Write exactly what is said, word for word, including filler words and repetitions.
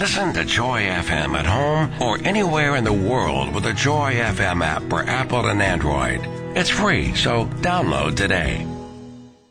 Listen to Joy F M at home or anywhere in the world with the Joy F M app for Apple and Android. It's free, so download today.